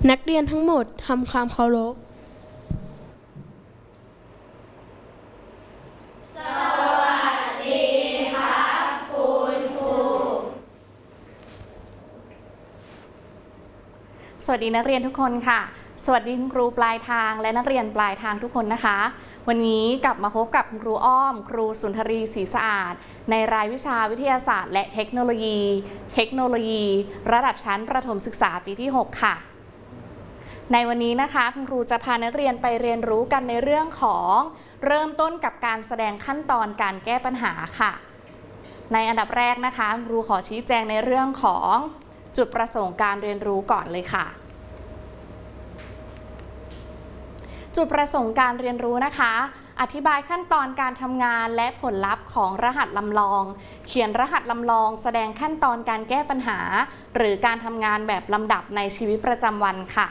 นักเรียนทั้งหมดทำความเคารพสวัสดีนักเรียนทุกคนค่ะสวัสดีคุณครูปลายทางและนักเรียนปลายทางทุกคนนะคะวันนี้กลับมาพบกับคุณครูอ้อมครูสุนทรีศรีสะอาดในรายวิชาวิทยาศาสตร์และเทคโนโลยีระดับชั้นประถมศึกษาปีที่ 6 ค่ะในวันนี้นะคะคุณครูจะพานักเรียนไปเรียนรู้กันในเรื่องของเริ่มต้นกับการแสดงขั้นตอนการแก้ปัญหาค่ะในอันดับแรกนะคะคุณครูขอชี้แจงในเรื่องของจุดประสงค์การเรียนรู้ก่อนเลยค่ะจุดประสงค์การเรียนรู้นะคะอธิบายขั้นตอนการทำงานและผลลัพธ์ของรหัสลำลองเขียนรหัสลำลองแสดงขั้นตอนการแก้ปัญหาหรือการทำงานแบบลำดับในชีวิตประจำวันค่ะ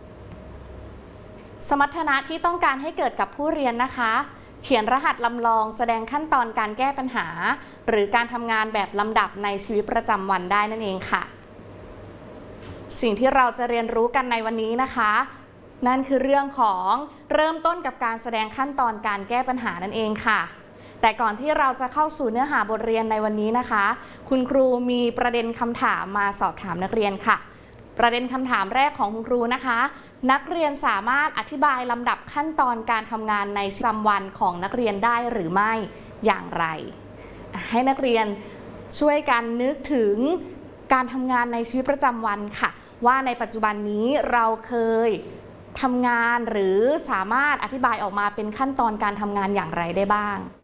สมรรถนะที่ต้องการให้เกิดกับผู้เรียนนะคะเขียนรหัสลำลองแสดงขั้นตอนการแก้ปัญหาหรือการทำงานแบบลำดับในชีวิตประจำวันได้นั่นเองค่ะสิ่งที่เราจะเรียนรู้กันในวันนี้นะคะนั่นคือเรื่องของเริ่มต้นกับการแสดงขั้นตอนการแก้ปัญหานั่นเองค่ะแต่ก่อนที่เราจะเข้าสู่เนื้อหาบทเรียนในวันนี้นะคะคุณครูมีประเด็นคำถามมาสอบถามนักเรียนค่ะประเด็นคำถามแรกของคุณครูนะคะนักเรียนสามารถอธิบายลำดับขั้นตอนการทำงานในชีวิตประจำวันของนักเรียนได้หรือไม่อย่างไรให้นักเรียนช่วยกันนึกถึงการทำงานในชีวิตประจำวันค่ะว่าในปัจจุบันนี้เราเคยทำงานหรือสามารถอธิบายออกมาเป็นขั้นตอนการทำงานอย่างไรได้บ้าง